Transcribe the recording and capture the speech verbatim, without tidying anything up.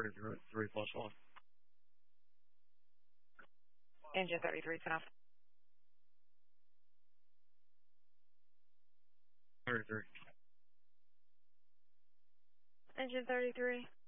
thirty-three plus one. Engine thirty-three, ten off. thirty-three. Engine thirty-three.